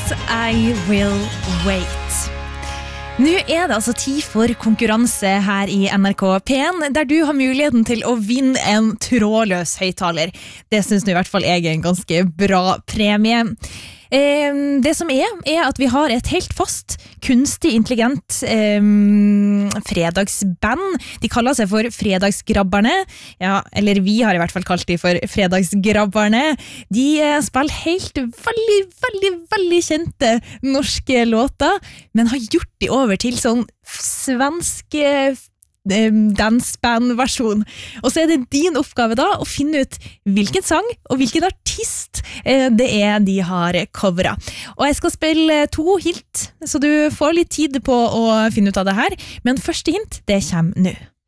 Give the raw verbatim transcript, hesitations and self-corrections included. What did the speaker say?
I Will Wait. Nå er det altså tid for konkurranse her i N R K P en, der du har muligheten til å vinne en trådløs høyttaler. Det synes nå i hvert fall jeg er en ganske bra premie. Eh, det som er, er at vi har et helt fast, kunstig intelligent eh, fredagsband. De kaller seg for Fredagsgrabberne. Ja, eller vi har i hvert fall kalt de for Fredagsgrabberne. De eh, spiller helt veldig, veldig, veldig kjente norske låter, men har gjort de over til sånn svenske dansband-versjon. Og så er det din oppgave da å finne ut hvilken sang og hvilken artist det er de har coveret. Og jeg skal spille to hint, så du får litt tid på å finne ut av det her, men første hint, det kommer nå.